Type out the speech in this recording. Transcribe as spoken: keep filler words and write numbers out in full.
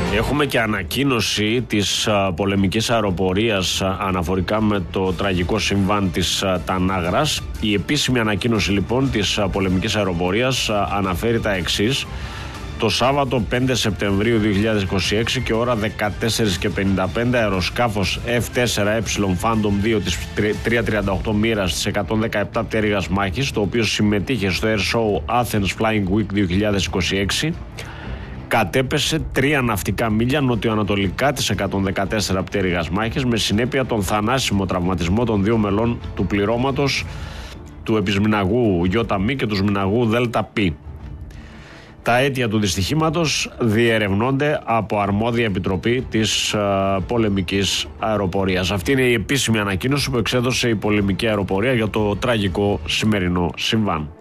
Έχουμε και ανακοίνωση της α, πολεμικής αεροπορίας α, αναφορικά με το τραγικό συμβάν της α, Τανάγρας. Η επίσημη ανακοίνωση λοιπόν της α, πολεμικής αεροπορίας α, αναφέρει τα εξής. Το Σάββατο πέντε Σεπτεμβρίου δύο χιλιάδες είκοσι έξι και ώρα δεκατέσσερα και πενήντα πέντε αεροσκάφος εφ φορ ε Phantom δύο της τριακόσια τριάντα οκτώ μοίρας της εκατόν δεκαεπτά πτέρυγας μάχης, το οποίο συμμετείχε στο Air Show Athens Flying Week δύο χιλιάδες είκοσι έξι, κατέπεσε τρία ναυτικά μίλια νοτιοανατολικά της εκατόν δεκατέσσερα πτέρυγας μάχης, με συνέπεια τον θανάσιμο τραυματισμό των δύο μελών του πληρώματος του επισμηναγού ΙΜ και του σμηναγού ΔΠ. Τα αίτια του δυστυχήματος διερευνώνται από αρμόδια επιτροπή της α, πολεμικής αεροπορίας. Αυτή είναι η επίσημη ανακοίνωση που εξέδωσε η πολεμική αεροπορία για το τραγικό σημερινό συμβάν.